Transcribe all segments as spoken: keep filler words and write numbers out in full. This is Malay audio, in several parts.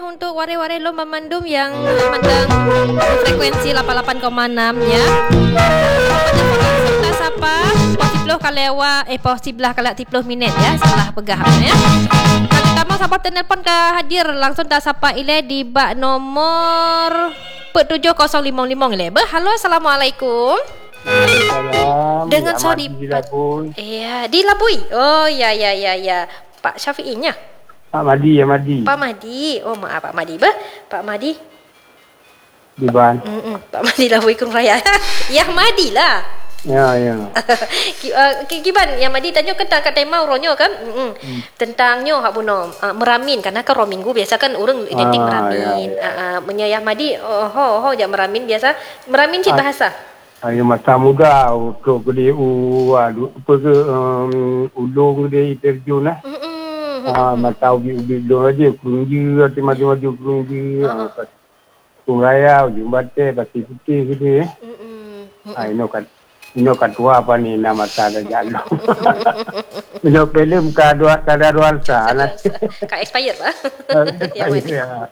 untuk warai-warai lomba mandum yang mandang frekuensi lapan puluh lapan koma enam ya. Serta sapa posibloh kalewa eh posiblah kalak tiploh minit ya salah pegah ya. Kita mau sapa telepon ke hadir langsung tak sapa ile di bak nomor tujuh kosong lima lima ile. Halo, assalamualaikum. Salam. Dengan Ya, sorry di Labui. Iya, di Labui. Oh ya ya ya ya. Pak Syafi'inya. Pak Madi, ya Madi. Pak Madi. Oh, maaf Pak Madi. Bah, Pak Madi. Di Ban. Mm-mm. Pak Madi Labui Kurung Raya. Ya Madi lah. Ya, ya. Kiban yang Madi tanya kan kat tema uronyo kan mm. hmm. tentangnya hak buno uh, meramin karena kan ro minggu biasa kan orang identik Ah, meramin. ya, ya. Uh, uh, menyayah Madi oh ho ho jak meramin biasa. Meramin cik Ah. bahasa. Saya masa muda, untuk gede u, aduh, apa ke, um, ulung dia terjun lah. Mm-mm. Ah, masa ubi-ubi dong aja, kurungji, hati maju-maju kurungji. Ah. Kurung Raya, ujung bate, pasti putih gitu ya. Mm-mm. Ah, ini kan. Ini kan tua apa ni nama tak ada jalan. Ini film kadar kadar luarsa lah. Kak expired lah. Ya, Ya.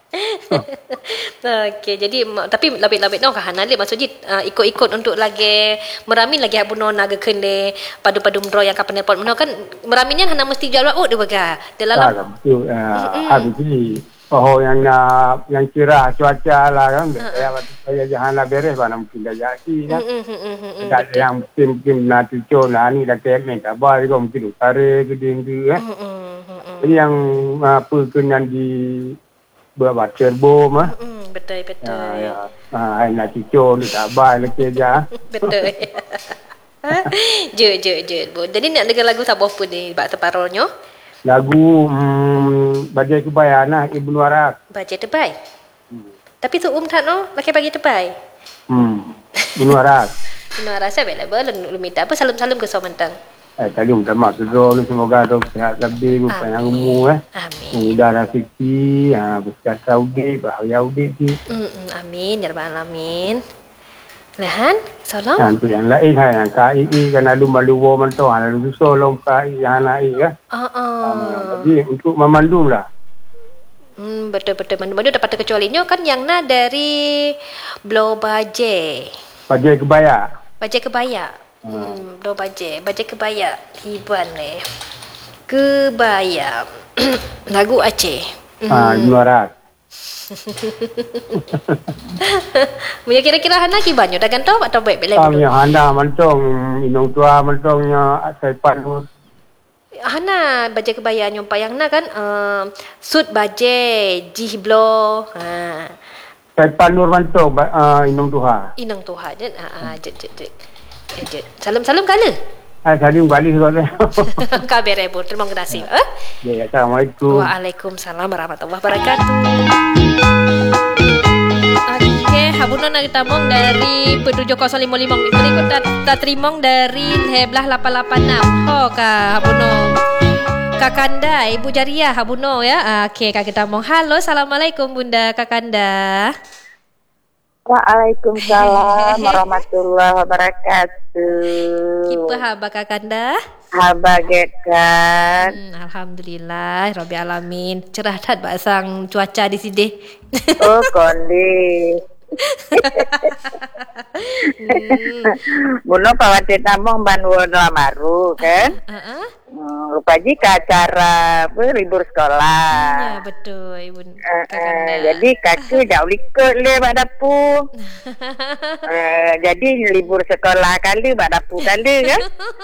Okey, jadi tapi labik-labik noh kahana le maksudnya uh, ikut-ikut untuk lagi meramin lagi abuno naga kende padu-padu mendro yang kapan nelpon meno kan meraminnya hana mesti jalan oh dia baga. Dia lalam. Ah, betul. Ah, habis ni oh yang nak yang cerah cuaca lah kan. Ya waktu saya jangan lah beres mana mungkin dah jadi kan. Tak yang mungkin nak cucuk lah ni dah kek ni kabar juga mungkin utara geding tu kan. Jadi yang apa kena di buat turbo mah. Betul betul. Ya, ya. Ah, nak cucuk ni kabar lagi aja. Betul. Je je je. Jadi nak dengar lagu sabar pun ni bak separohnya. Lagu hmm, Bajai Kebayan lah, Ibnu Arak. Baca terbaik. Hmm. Tapi tu um tak no, laki bagi terbaik. Hmm. Ibnu Arak. Ibnu Arak saya bela bela lu minta apa salam-salam ke Somantang. Eh tadi minta maaf tu semoga dok sehat lebih panjang umur eh. Amin. Mudah rezeki, ah besar Saudi, bahagia Saudi tu. Hmm, amin ya rabbal alamin. Lahan, salam. Yang tu yang lain hai yang kai i kan lalu malu wo man tu, lalu susah long kai yang lain kan. Ah ah. Jadi untuk memandum lah. Hmm, betul-betul mandu-mandu dapat terkecualinya kan yang na dari Blow Baje. Bajai Kebaya. Baje Kebaya. Hmm, Blow Baje, Baje Kebaya. Hiban le. Kebaya. Lagu Aceh. Ah, Ibnu Arak. Punya kira-kira hana ki banyo dah ganto atau baik bela Kami handa mantong inong tua mantongnya Saipan. Hana baje kebaya nyompa yang na kan uh, sud baje jihblo ha Saipan Nur mantong uh, inong tuha. inang tuha je ha je je je je salam-salam kala Ah, salim balik soalnya. kabar ibu terima kasih eh Ya, assalamualaikum. Waalaikumsalam warahmatullahi wabarakatuh. Okey, habunon nak ditamong dari tujuh kosong lima lima berikut tak tak terimong dari heblah lapan lapan enam. Ho ka habunon. Kakanda Ibu Jariah habuno ya. Okey, kak kita mong. Halo, assalamualaikum Bunda Kakanda. Waalaikumsalam warahmatullahi wabarakatuh. Kipa haba Kakanda? Haba gekan. Hmm, alhamdulillah rabbil alamin. Cerah tat basang cuaca di sini. Oh kondi. hmm. Buno pawati tamong banwo lamaru kan. Uh-uh. Hmm, lupa jika acara libur sekolah. Ya betul Ibu Uh, Kakanda. uh, jadi kaki jauh likut le bak dapu. uh, jadi libur sekolah kali bak dapu kali kan.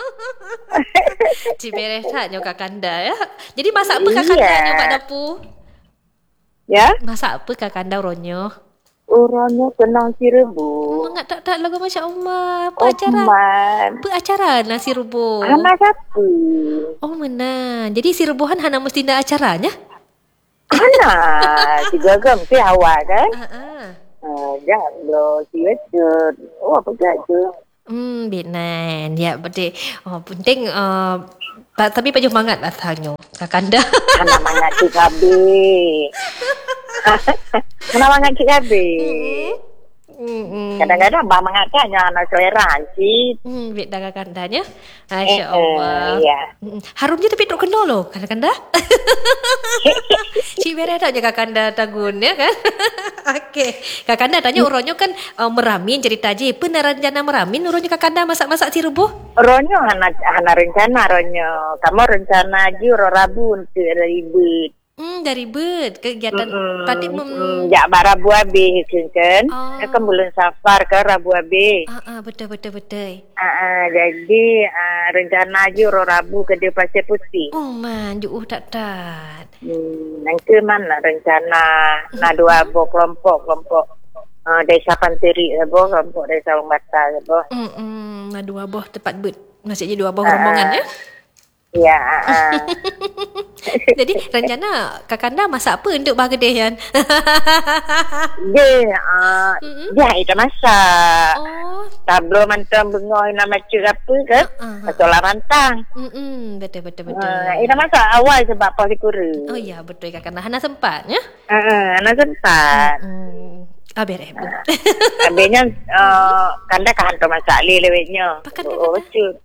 Ciberes tak nyo Kakanda ya. Jadi masak apa Kakanda Iya. nyo Pak Dapu? Ya, Masak apa Kakanda ronyo? urangnya tenang si rebu. Mengat tak tak lagu Masya Allah. Apa Oh, acara? man. Apa acara nasi rubuh? Anak satu. Oh mana? Jadi si rebuhan hana mesti nak acaranya? Anak, si gagam si awak kan? Ah, ah. Uh, jangan lo si wecut. Oh, apa gaju? Hmm, benan. Ya, betul. Oh, penting uh, ta- tapi paju mangat lah thanyo. Kakanda. Anak mangat si kabe. Anak mangat si kabe. Hmm, Mm-mm. Kadang-kadang abah mengatakannya anak selera sih. Hmm, bit dah kakandanya. Masya Allah. Ya. Mm, harumnya tapi tak kena loh kakanda. Cik Vera tak je kakanda tagun ya kan. Okey. Kakanda tanya uronyo kan uh, meramin cerita je. Pernah rencana meramin uronyo kakanda masak-masak si rebuh? Ronyo hana hana rencana ronyo. Kamu rencana je ro Rabu untuk ribet. Hmm, dari bird kegiatan Mm-mm. tadi mem Mm, ya Rabu habis kan. Oh. Kan bulan Safar ke Rabu habis. Ah, ah, betul betul betul. Ah, ah, jadi ah, rencana je ro Rabu ke dia Pasir Putih. Oh man, juh tak tak. Hmm, nanti mana rencana na dua bo kelompok kelompok uh, desa Panteri bo kelompok desa Umbata bo. Hmm, hmm, nah, dua boh tepat bird. Maksudnya dua boh rombongan ya. Ya. Uh. Jadi rencana kakanda masak apa untuk bagedeh kan? Dia uh, Mm-mm. dia itu masak. Oh. Tablo mantang bengoy nama cik apa ke? Uh-huh. Atau lah mantang. Hmm, betul betul betul. Uh, itu masak awal sebab poli kuru. Oh ya betul kakanda hana sempat ya. Uh, uh, anak sempat. Hmm. Ah beres bu. Habisnya uh, kanda kan tu masak li lewetnya. Pakan Oh, betul.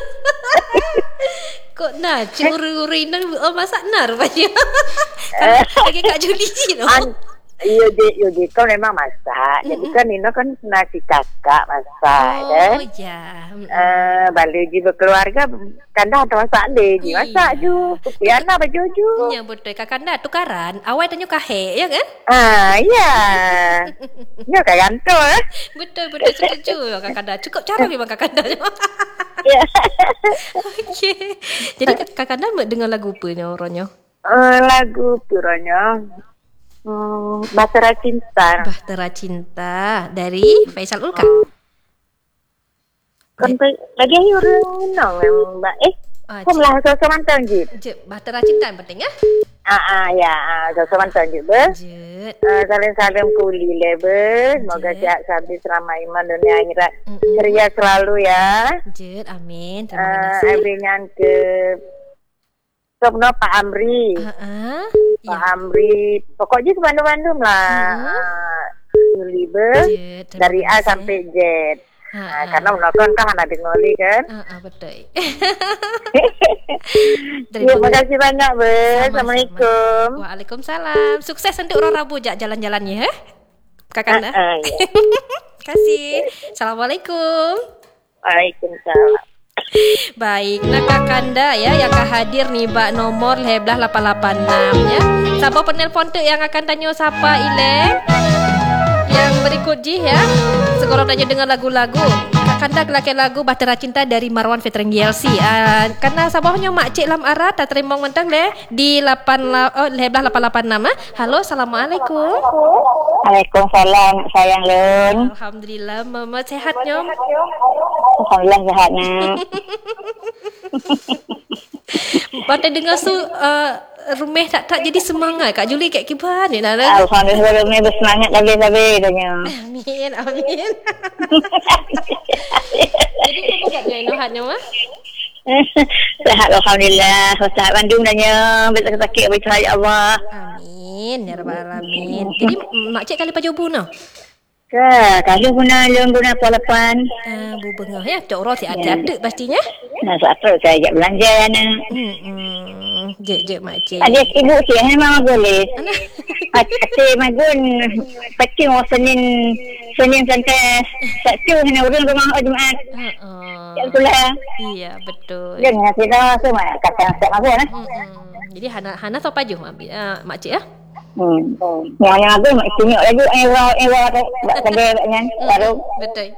Kok nak cik uri-uri nak oh, masak nar rupanya. Lagi Kak Juli no. An, iya dia, iya dia kan memang masak. Mm-hmm. Jadi kan Nino kan nasi kakak masak, Oh dah. ya. Uh, balik je berkeluarga, kanda ada masak dia, je masak Iya. ju. Piana baju ju. Ya betul kakanda tukaran. Awal tanya kahe ya kan? Ah, ya. Ya kan gantung eh. Betul betul setuju kakanda. Cukup cara memang kakanda. Ya. Okey. Jadi kakanda dengar lagu apa ni orangnya? Uh, lagu pironya. Hmm, Bahtera Cinta. Bahtera Cinta dari Faisal Ulka. Kan lagi orang nong Mbak. Eh, Ah, kau melah sosok mantan je. Je, Bahtera Cinta yang penting ya? Ah, ah, ya, ah, sosok mantan je ber. Je. Uh, saling-saling kuli leber. Semoga Je. sihat sabit selama iman dunia akhirat. Mm-mm. Ceria selalu ya. Je, amin. Terima Uh, kasih. Abingan ke Sobno Pak Amri. Ah, ah. Pak Ya. Amri. Pokoknya sebandung-bandung lah. Mm-hmm. Uh, kuli ber. Je, terima Dari A kasih. sampai Z. Ah, Nah, ah. karena menonton kan anak dengoli kan. Ah, ah, betul. Terima kasih banyak, Ber. Sama-sama. Assalamualaikum. Waalaikumsalam. Sukses untuk orang Rabu jak jalan-jalannya ya. Kakanda. Ah, ah, ya. Terima kasih. Assalamualaikum. Waalaikumsalam. Baik, nah kakanda ya yang akan hadir nih bak nomor leblah lapan lapan enam ya. Siapa penelpon tu yang akan tanya siapa Ile? Yang berikut ji ya. Sekolah tanya dengar lagu-lagu. Kakanda kelakon lagu Bahtera Cinta dari Marwan featuring G L C. Uh, karena sabahnya mak cik lam arah tak terima mentang deh di lapan oh leblah lapan lapan enam. Halo, assalamualaikum. Waalaikumsalam, sayang Lun. Alhamdulillah, mama sehatnya. Alhamdulillah sehatnya. Pada dengar su uh, rumah tak tak jadi semangat Kak Juli kat kiban ni nak. Alhamdulillah ni bersemangat lagi lagi tanya. Amin, amin. Jadi apa buatnya inohatnya mah? Sehat Alhamdulillah. Sehat Bandung tanya. Betul sakit berkah ya Allah. Amin, ya rabbal alamin. Jadi mak cik kali pajobu no. Ke, kalau guna lung guna polapan. Ah, bu bengah ya. Cok ro si ada-ada pastinya. Nah, apa saya ajak belanja anak. Hmm, hmm. Je je mak cik. Adik ibu sih memang boleh. Adik magun pacing oh Senin Senin sampai Sabtu hanya urang rumah Jumaat. Ha. Ya betul lah. Iya, betul. Jangan kita semua kata tak mahu nah. Hmm, hmm. Jadi Hana Hana so paju uh, mak cik ya. Hmm. Yang yang aku mak tengok lagi ewa ewa buat kedai baknya baru. Betul.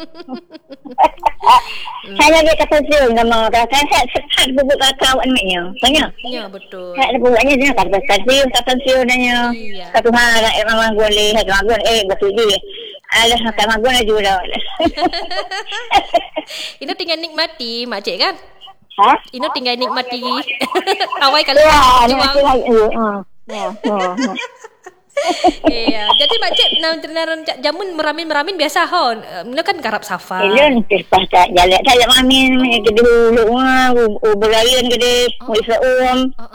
Saya dia kata sih nama kata saya sehat bubuk kakao anaknya. Tanya. Ya, betul. Saya bubuknya dia kata tadi kata sih nanya. Iya. Satu hari memang boleh satu magun eh betul je. Alah kata magun juga. Ini tinggal nikmati mak cik kan? Ha? Ini tinggal nikmati. Awal kali Ya, jual. nanti lagi. Ya. Ya. Iya, jadi mak cik nak jamun meramin-meramin biasa hon. Ini kan garap safa. Ilun pas tak jalan saya mamin ke dulu. Wah, berayan ke dia. Mau isra um.